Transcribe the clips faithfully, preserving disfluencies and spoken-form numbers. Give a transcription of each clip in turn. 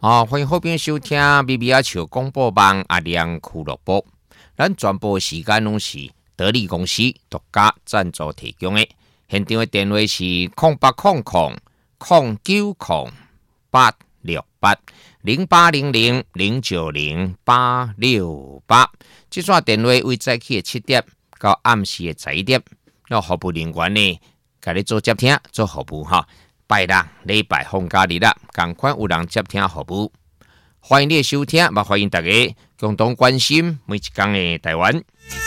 好、哦，欢迎好朋友收听 B B R 球广播网阿亮俱乐部。咱转播时间拢是得力公司独家赞助提供的。现场的电话是零八零零零九零八六八零八零零零九零八六八。这串电话为早起的七点到暗时的十一点，那服务人员呢，给你做接听做服务哈。拜六、礼拜放假日啦，赶快有人接听服务。欢迎你的收听，也欢迎大家共同关心每一天的台湾。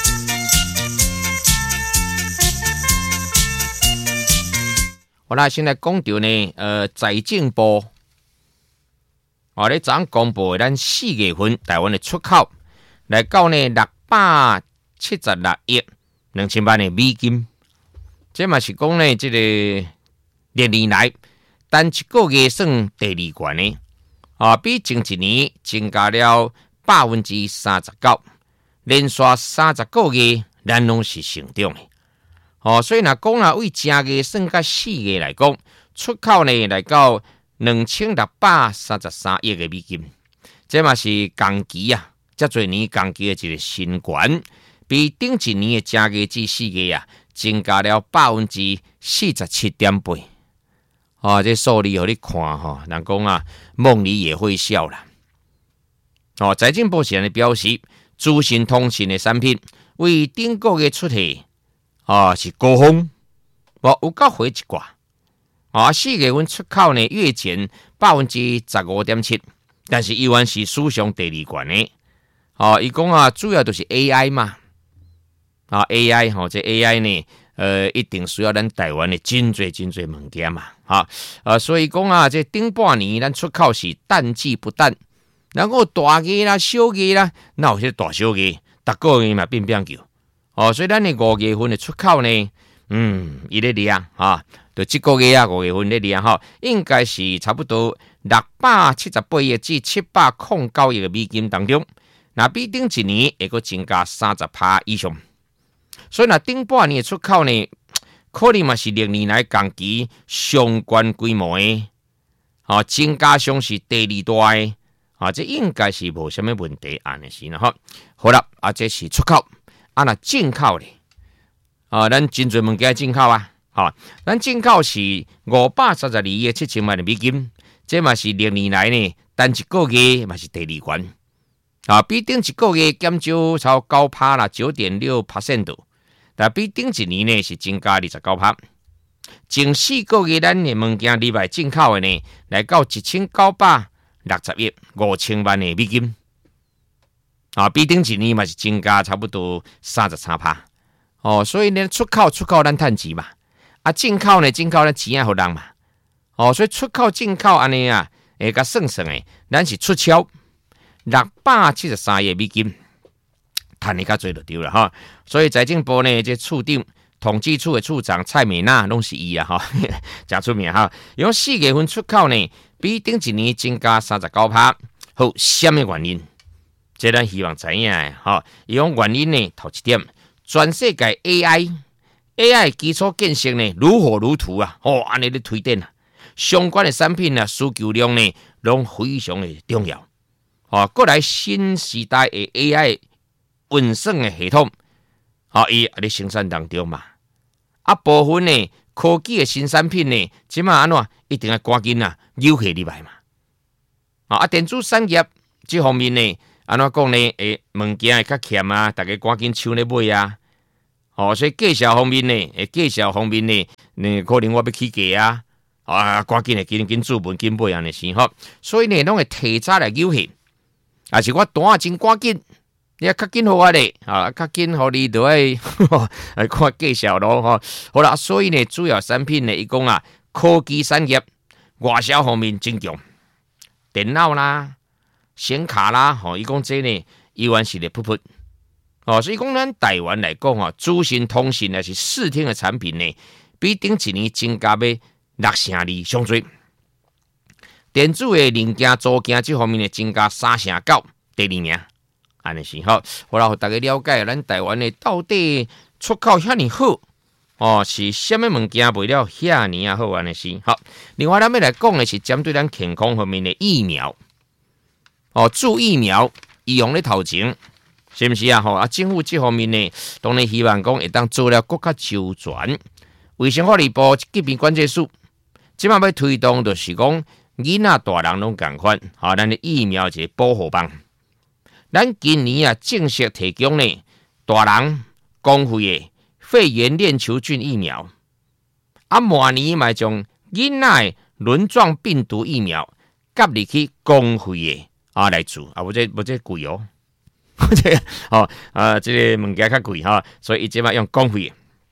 我啦，现在讲到呢，呃，财政部，我咧昨公布咱四月份台湾的出口来到呢六百七十六亿两千万的美金，这嘛是讲呢，这个。历年来，单一个月算第二悬呢，啊，比前一年增加了百分之三十九，连续三十个月，咱拢是成长的。哦，所以若讲啊，为正月算甲四月来讲，出口呢来到两千六百三十三亿的美金，这嘛是同期啊，这侪年同期的一个新高，比顶一年的正月至四月啊，增加了百分之四十七点八。哦，这数字互你看哈，人讲啊，梦里也会笑啦。哦，财政部现在表示，资讯通信的产品为顶个月出题，哦是高峰，哦有够回一寡。啊、哦，四月份出口呢月前百分之十五点七，但是依然是史上第二悬的。哦，伊讲啊，主要都是 A I 嘛，啊 A I 吼、哦，这 A I 呢。呃，一定需要咱台湾的真侪真侪物件嘛，哈，呃，所以讲啊，这顶半年咱出口是淡季不淡，然后大月啦、小月啦，那有些大小月，逐个月嘛变变叫，哦，所以咱的五月份的出口呢，嗯，伊咧量哈，就这个月啊五月份咧量哈，应该是差不多六百七十八亿至七百零九亿的美金当中，那比顶一年会个增加三十趴以上。所以，那顶半年的出口呢，可能嘛是历年来同期相关规模的，啊，增加上是第二大的，啊，这应该是无什么问题安尼是啦哈。好啦，啊，这是出口，啊，那进口咧，啊，咱真侪物件进口啊，哈，咱进口是五百三十二亿七千万的美金，这嘛是历年来呢，单一个月嘛是第二悬，啊，比顶一个月减少超九趴啦，九点六 percent 度。但比顶一年呢是增加二十九趴，前四个月咱的物件里外进口的呢，来到一千九百六十亿五千万的美金，啊，比顶一年嘛是增加差不多三十三趴，哦，所以呢出口出口咱趁钱嘛，啊进口呢进口咱钱啊互人嘛，哦，所以出口进口安尼啊，会甲算算的，咱是出超六百七十三亿美金。赚的较多就对了哈，所以财政部呢，这处长、统计处的处长蔡美娜拢是伊啦哈，真出名哈。伊讲四月份出口呢，比顶一年增加三十九趴，好，什么原因？这咱希望知影的哈。伊讲原因呢，头一点，全世界 A I、A I 基础建设呢，如火如荼啊，哦，安尼咧推展啊，相关的产品啊，需求量呢，拢非常的重要。哦，过来新时代的 A I。运算的系统，啊，伊咧生产当中嘛，啊部分呢科技的新产品呢，即马安怎一定要赶紧啊，扭下入来嘛，啊，电子产业这方面呢，安怎讲呢？诶，物件会较欠啊，大家赶紧抢咧买啊，哦，所以介绍方面呢，诶，介绍方面呢，呢可能我要起价啊，啊，赶紧的紧紧注文紧买安尼先吼，所以呢，拢会提早来扭下，啊是我单啊真赶紧。你啊，较紧互我咧，啊，较紧互你就爱来看介绍咯，吼。好啦，所以呢，主要产品呢，伊讲啊，科技产业外销方面真强，电脑啦、显卡啦，吼，伊讲这呢，依然是咧噗噗。哦，所以讲咱台湾来讲啊，资讯通信呢是视听的产品呢，比顶一年增加要六成二上多。电子的零件、组件这方面呢，增加三成九，第二名。安尼是好，好啦，互大家了解咱台湾的到底出口遐尼好哦，是什么物件卖了遐尼啊好安尼是好。另外，咱要来讲的是针对咱健康方面的疫苗哦，注疫苗伊用咧头前，是毋是啊？吼啊，政府这方面呢，当然希望讲会当做了更加周全。卫生福利部疾病管制署，即马要推动就是讲，囡仔大人拢共款，吼、啊，咱的疫苗一个保护棒。咱今年啊，正式提供呢大人公费的肺炎链球菌疫苗，啊，明年嘛将囡仔的轮状病毒疫苗夹入去公费的啊来做，啊，无这无这贵哦，这哦啊，这个物件较贵哈，所以伊即马用公费的。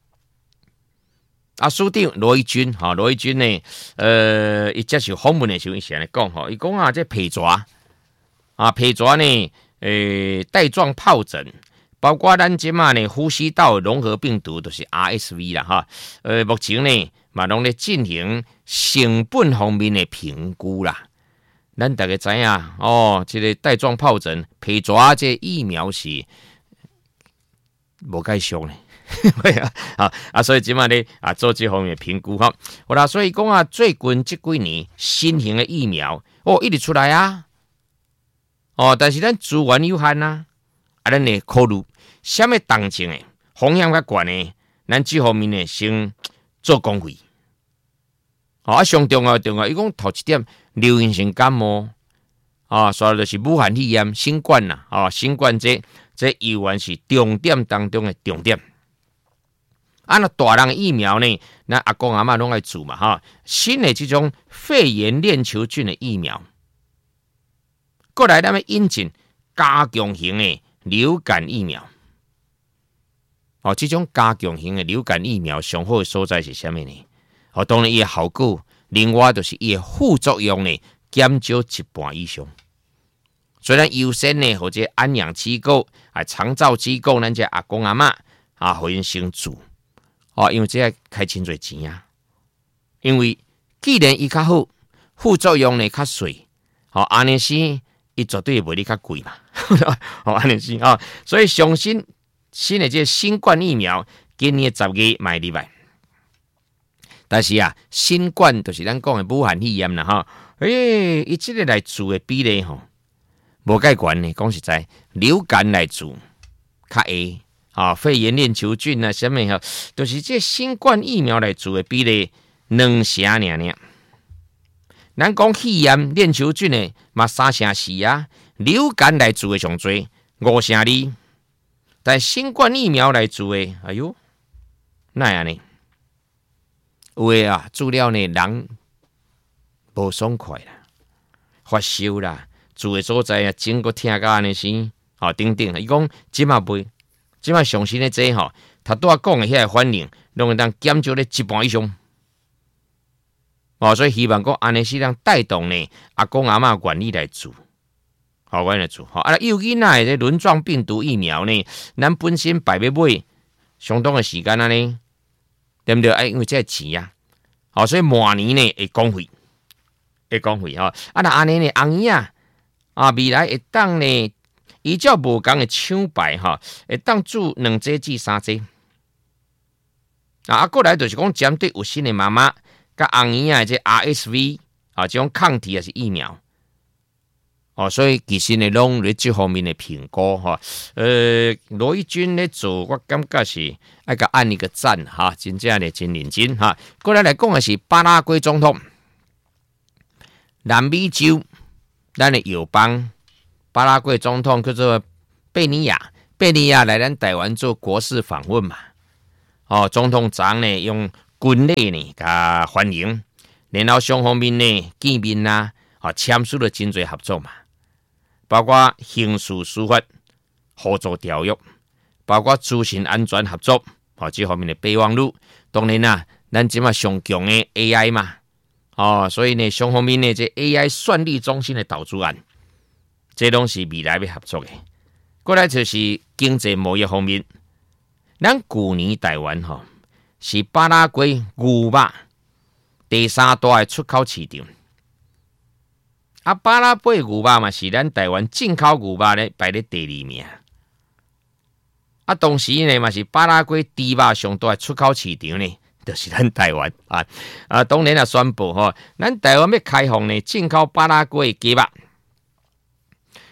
啊，署长罗一军，哈，罗一军呢，呃，伊接受访问的时候，伊先来讲，吼，伊讲啊，这皮蛇啊，皮蛇呢。诶，带状疱疹，包括咱即马呢呼吸道融合病毒，就是 R S V 啦哈。呃，目前呢嘛拢咧进行成本方面的评估啦。咱大家知影哦，这个带状疱疹皮蛇这疫苗是无介俗呢。啊啊，所以即马咧啊做这方面的评估哈。好啦，所以讲啊，最近这几年新型的疫苗哦一直出来啊。哦，但是咱资源有限呐，啊，咱会考虑什么动静诶，风险较悬诶，咱这方面呢先做公费。哦，啊，上重要重要，伊讲头一点，流行性感冒，啊，所以就是武汉肺炎、新冠啦，啊，新冠这这依然是重点当中的重点。啊，那大人疫苗呢，咱阿公阿嬷拢爱做嘛，哈，新的这种肺炎链球菌的疫苗。过来，咱们引进加强型的流感疫苗。哦，这种加强型的流感疫苗上好的所在是什么呢？哦，当然伊的效果，另外就是伊的副作用呢减少一半以上。虽然优先呢，或者安养机构啊、长照机构，咱这阿公阿嬷啊，互因先做。哦，因为这要开真侪钱啊。因为既然伊较好，副作用呢较细，哦，安尼是。伊绝对袂哩较贵嘛，哦，安尼是啊，所以上新新的这个新冠疫苗，今年十月卖入来，但是啊，新冠就是咱讲的武汉肺炎啦哈，诶，伊即个来做的比例吼，无介悬呢。讲实在，流感来做较会啊，肺炎链球菌啊，什么吼，就是这新冠疫苗来做的比例两成尔尔。咱讲肺炎链球菌的嘛三成四啊，流感来做的上多五成二，但新冠疫苗来做的，哎呦，那样呢？有诶啊，做了呢人无爽快啦，发烧啦，住的所在啊，整个听到安尼先，哦，等等，伊讲即马袂，即马上新的这吼，他拄仔讲的遐个反应，拢会当减少咧一半以上。哦，所以希望讲安尼是让带动呢阿公阿嬷愿意来做，好，愿意来做。好，啊，有囡仔的轮状病毒疫苗呢，咱本身排要买相当的时间啊呢，对不对？哎，因为这钱啊，好，所以明年呢会公费，会公费哈。啊，那安尼呢，红姨啊，啊，未来会当呢，依照无同的抢排哈，会当做两剂至三剂。啊，过来就是讲针对有新的妈妈。甲红姨啊，这 R S V 啊，这种抗体也是疫苗哦，所以其实呢，拢咧这方面的评估哈。呃，罗一军咧做，我感觉是爱甲按一个赞哈，真正咧真认真哈。过来来讲的是巴拉圭总统，南美洲咱的友邦巴拉圭总统叫做贝尼亚，贝尼亚来咱台湾做国事访问嘛。哦，总统长呢用。军力呢，甲欢迎，然后双方面呢见面啦，啊签署了真侪合作嘛，包括刑事司法合作条约，包括资讯安全合作，啊这方面的备忘录。当然啦，咱即马上强的 A I 嘛，哦，所以呢双方面呢这 A I 算力中心的导出案，这拢是未来要合作的。过来就是经济贸易方面，咱去年台湾吼。是巴拉圭牛肉第三大的出口市场，啊，巴拉圭牛肉嘛是咱台湾进口牛肉咧排咧第二名，啊，同时呢嘛是巴拉圭猪肉上大的出口市场呢，就是咱台湾啊啊，当然也宣布吼，咱台湾要开放呢进口巴拉圭的鸡肉，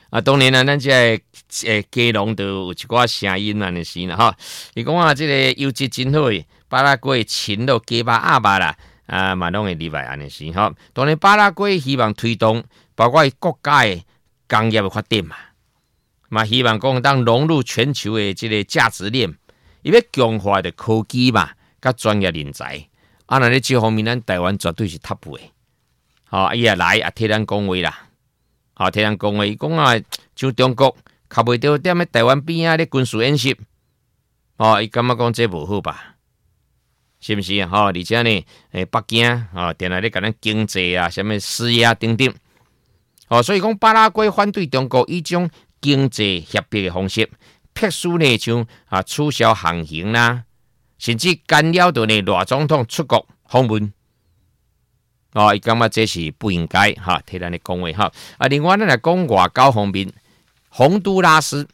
啊，当然啦，咱这诶基隆都有一寡声音安尼是啦哈。伊讲啊，这个优质真好诶，巴拉圭禽肉鸡巴鸭巴啦，啊嘛拢会入来安尼是哈。当然巴拉圭希望推动包括国家诶工业诶发展嘛，嘛希望讲当融入全球诶这个价值链，伊要强化的科技嘛，甲专业人才。啊，那咧这方面，咱台湾绝对是 top 诶。好，伊也来啊，替咱讲话啦。好，替咱讲话，伊讲啊，像中国靠袂到踮咧台湾边啊咧军事演习，哦，伊感觉讲这无好吧？是毋是啊？吼，而且呢，诶，北京哦，定来咧甲咱经济啊、什么施压等等。哦，所以讲巴拉圭反对中国以种经济协约的方式，撇除呢像啊取消航行啦。甚至干扰到呢赖总统出国访问，哦，伊感觉这是不应该哈，替咱咧讲话哈。啊，另外咱来讲外交方面，洪都拉斯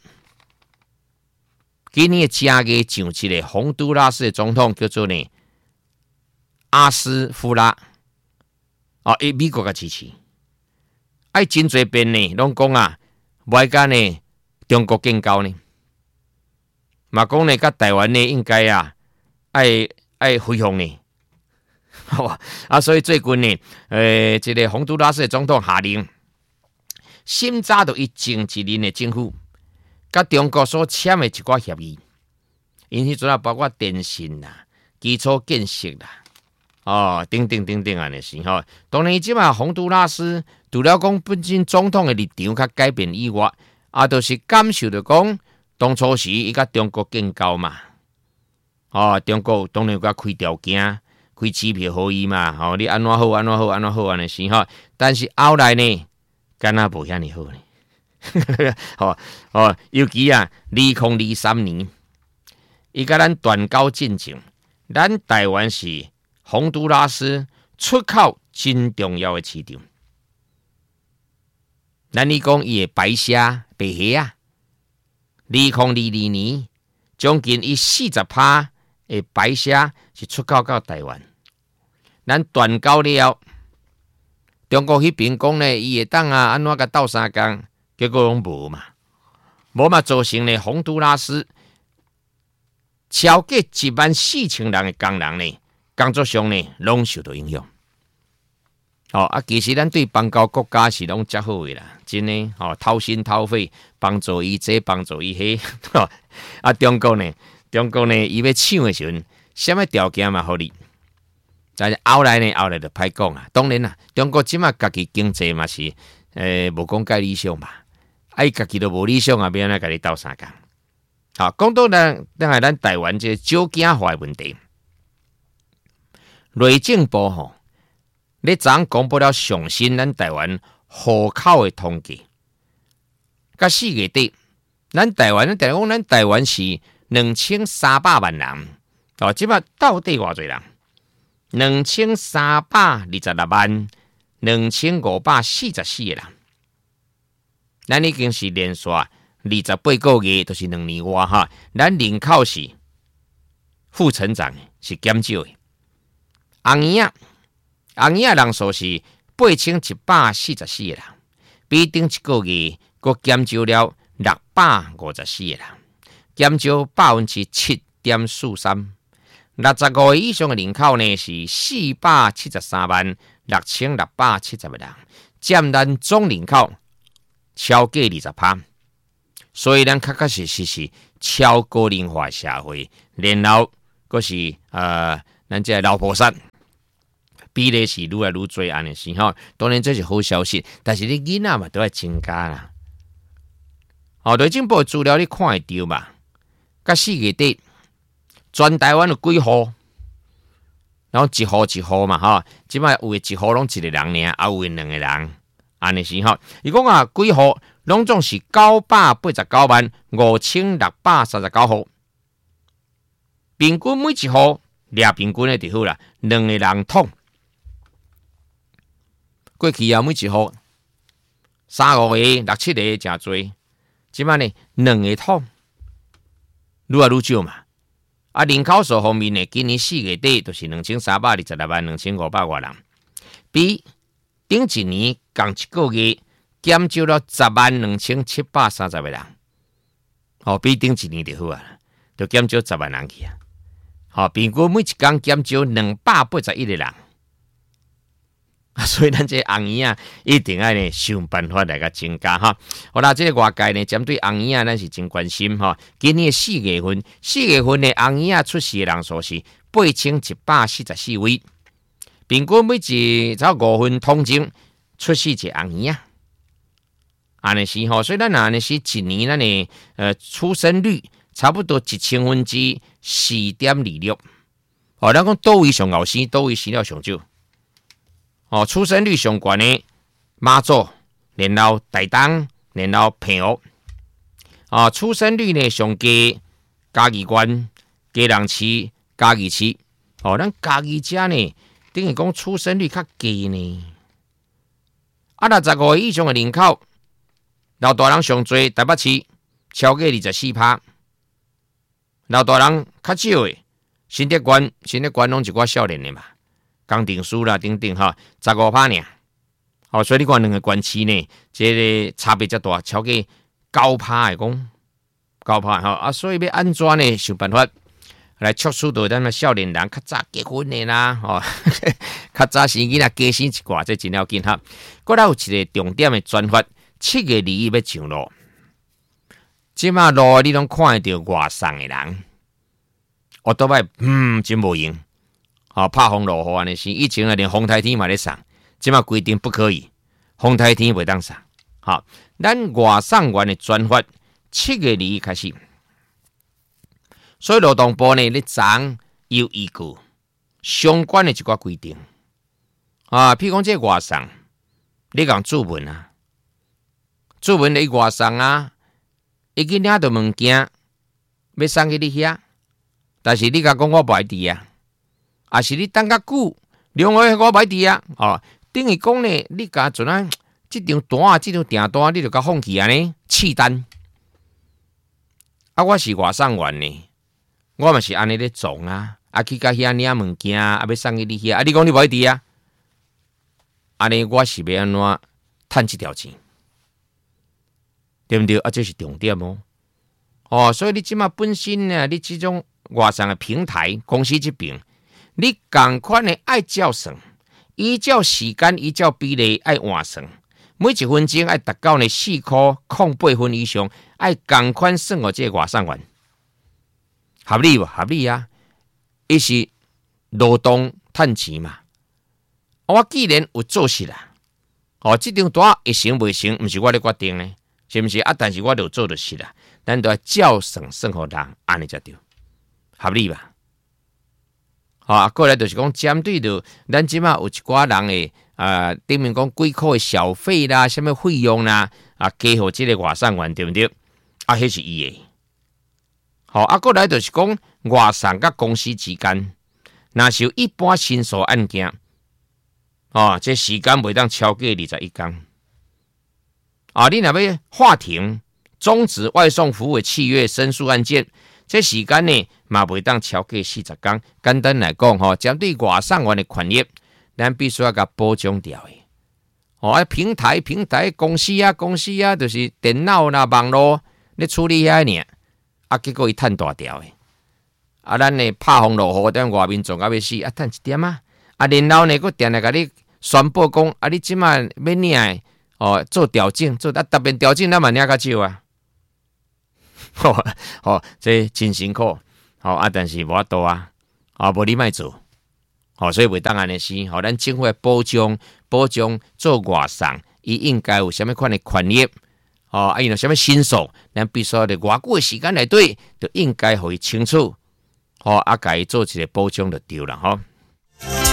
今年正月上一个洪都拉斯的总统叫做呢阿斯夫拉，哦，伊美国嘅支持，爱真侪遍呢，拢讲啊，外甲呢中国建交呢，嘛讲呢，甲台湾呢应该啊。爱爱回向呢，好吧？啊，所以最近呢，呃，这个洪都拉斯的总统下令，审查到伊前一任的政府，甲中国所签的一寡协议，因迄阵啊，包括电信啦、基础建设啦，哦，等等等等安尼是吼。当然，即马洪都拉斯除了讲本身总统的立场较改变以外，啊，就是感受到讲当初时伊甲中国建交嘛。哦，中国当然有甲开条件、开支票互伊嘛，哦，你安怎好、安怎好、安怎好安尼是吼，但是后来呢，敢若无遐尼好呢。哦哦，尤其啊，二零二三年，伊甲咱断交进程，咱台湾是洪都拉斯出口真重要的市场。咱你讲伊的白虾、白虾啊，二零二二年将近伊四十趴。诶，白虾是出口到台湾，咱断交了，中国迄边讲呢，伊会当啊安怎个斗相共，结果拢无嘛，无嘛造成呢洪都拉斯超过一万四千人的工人呢，工作上呢拢受到影响。哦啊，其实咱对邦交国家是拢较好的啦，真诶，哦掏心掏肺帮助伊这帮助伊迄，啊中国呢？中国呢，伊要抢的时阵，什么条件嘛好你？但是后来呢，后来就歹讲啊。当然啦，中国即马家己经济嘛是，诶、呃，无讲介理想吧？啊，伊家己都无理想啊，要安怎甲你斗相共？好，讲到咱，等下咱台湾这少子化的问题，内政部吼，你昨公布了上新咱台湾户口的统计，甲四月底，咱台湾，咱讲咱台湾是。两千三百万人，哦，即摆到底偌侪人？两千三百二十六万，两千五百四十四个人。咱已经是连续二十八个月，都是两年外哈。咱人口是负成长，是减少的。红年啊，红年人数是八千一百四十四个人，比顶一个月佫减少了六百五十四个人。减少百分之七点四三，六十五岁以上的人口呢是四百七十三万六千六百七十个人，占咱总人口超过二十趴，所以咱确确实实是超高龄化社会，然后佫是呃，咱这老婆山比例是愈来愈多安尼是吼，当然这是好消息，但是你囡仔嘛都要增加啦。哦，内政部资料你看会到嘛？甲四月底，全台湾有几户，然后一户一户嘛，哈，即摆有诶一户拢一个人尔，啊有诶两个人，安尼是吼。伊讲啊，几户拢总是九百八十九万五千六百三十九户，平均每一户掠平均诶就好啦，两个人统。过去啊，每一户三五个、六七个真多，即摆呢两个统。愈来愈少嘛，啊，人口数方面呢，今年四月底就是两千三百二十六万两千五百外人，比顶一年共一个月减少了十万两千七百三十个人，哦，比顶一年就好啊，就减少十万人去啊。好，平均每一天减少两百八十一个人。啊，所以咱这红衣啊，一定要呢想办法来个增加哈。好啦，这个外界呢，针对红衣啊，咱是真关心哈。今年四月份，四月份的红衣啊出事的人数是八千一百四十四位，平均每一才五分通钟出事一红衣啊。安尼是吼，所以咱安尼是一年咱呢，呃，出生率差不多一千分之四点二六。哦，咱讲倒位上后生，倒位死了上少。哦，出生率上悬的马祖，然后台东，然后澎湖。啊，出生率呢上低嘉义县、基隆市、嘉义市。哦，咱嘉义遮呢，等于讲出生率较低呢。啊，六十五岁以上的人口，老大人上多台北市超过二十四趴，老大人较少的新竹县，新竹县拢一寡少年的嘛。工程师啦，等等哈，十五趴呢。好，所以你看两个县市呢，这个差别较大，超过九趴的讲，九趴哈啊，所以要安怎呢？想办法来促使到咱们少年人较早结婚的啦，吼、哦，较早生囡仔加生一寡，这真要紧哈。过来有一个重点的专法，七月二日要上路，即马路你拢看得到外送的人，我都摆嗯真无用。好，怕风落雨安尼是，以前啊连风台天嘛咧送，即马规定不可以，风台天袂当送。好，咱外送员的专法七月二日开始，所以劳动部呢咧昨有依据相关的一寡规定啊，譬如讲这外送，你讲注文啊，注文你外送啊，伊去领到物件要送去你遐，但是你甲讲我不爱滴啊。啊，是你等较久，另外我买滴啊，哦，等于讲呢，你甲阵啊，这张单啊，这张订单，你就甲放弃啊呢，弃单。啊，我是外送员呢，我嘛是安尼咧做啊，啊去甲遐领物件，啊要送去你遐，啊你讲你买滴啊，安尼我是要安怎趁这条钱，对不对？啊，这是重点哦。哦，所以你即马本身呢，你这种外送的平台公司这边。你同款的爱照算，依照时间，依照比例爱换算，每一分钟爱达到呢四块空八分以上，爱同款算我这个外送员，合理不？合理啊！伊是劳动趁钱嘛。我既然有做事啦，哦，这张单会成袂成，毋是我咧决定呢，是毋是啊？但是我就做就是啦，咱都要照算算互人，安尼才对，合理吧？啊，过来就是讲针对着咱即马有一寡人诶，啊，顶面讲几块诶小费啦，什么费用啦，啊，加互即个外送员对不对？啊，迄是伊诶。好，啊，过来就是讲外送甲公司之间，若是有一般申诉案件，哦，这时间袂当超过二十一天。啊，你若要法庭终止外送服务的契约申诉案件。这时间呢，嘛袂当超过四十天。简单来讲，吼，针对外送员的权益，咱必须要甲保障掉的。哦，啊，平台、平台公司啊、公司啊，就是电脑啦、网络咧处理遐呢，啊，结果伊趁大条的。啊，咱呢拍风落雨，等外面撞到要死，啊，趁一点啊。啊，然后呢，佫定来甲你宣布讲，啊，你即马要领的哦，做调整，做啊特别调整，咱嘛领较少啊。哦，哦，这真辛苦，好、哦、啊，但是无法度啊，啊，无你莫做，好、哦，所以袂当安尼是，好、哦，咱政府保障保障做外送，伊应该有啥物款的权益，哦，啊，有啥物申诉，咱必须要伫偌久的时间内底，就应该互伊清楚，好、哦，啊，甲伊做一个保障就对了，吼、哦。